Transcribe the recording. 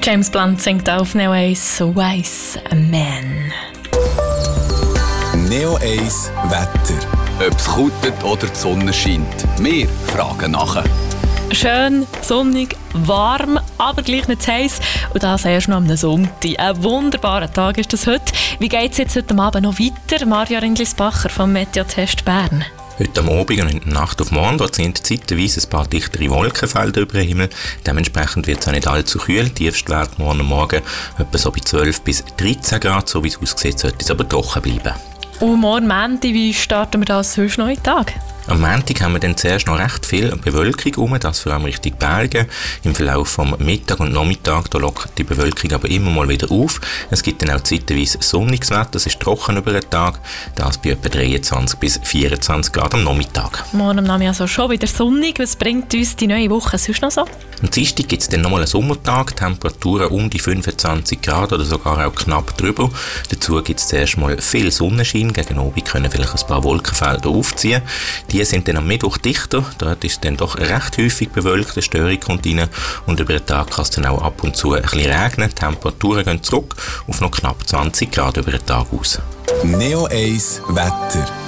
James Blunt singt auf Neo 1 «So Wise a Man». Neo 1 Wetter. Ob es kutet oder die Sonne scheint, wir fragen nachher. Schön, sonnig, warm, aber gleich nicht zu heiß. Und das erst noch am Sonntag. Ein wunderbarer Tag ist das heute. Wie geht es jetzt heute Abend noch weiter? Maria Ringlisbacher vom Meteotest Bern. Heute am Abend und in der Nacht auf morgen sind zeitweise ein paar dichtere Wolkenfelder über den Himmel. Dementsprechend wird es auch nicht allzu kühl. Tiefstwert morgen etwa so bei 12 bis 13 Grad. So wie es aussieht, sollte es aber trocken bleiben. Und morgen Montag, wie starten wir das sonst noch in den Tag? Am Montag haben wir dann zuerst noch recht viel Bewölkung das vor allem Richtung Berge. Im Verlauf vom Mittag und Nachmittag da lockert die Bewölkung aber immer mal wieder auf. Es gibt dann auch zeitweise sonniges Wetter, es ist trocken über den Tag, das bei etwa 23 bis 24 Grad am Nachmittag. Morgen am Nachmittag also schon wieder sonnig. Was bringt uns die neue Woche sonst noch so? Am Dienstag gibt es dann nochmal einen Sommertag, Temperaturen um die 25 Grad oder sogar auch knapp drüber. Dazu gibt es zuerst mal viel Sonnenschein, gegen Abend können vielleicht ein paar Wolkenfelder aufziehen. Die sind dann am Mittwoch dichter, dort ist es dann doch recht häufig bewölkt, eine Störung kommt rein und über den Tag kann es dann auch ab und zu ein bisschen regnen. Die Temperaturen gehen zurück auf noch knapp 20 Grad über den Tag aus. Neo 1 Wetter.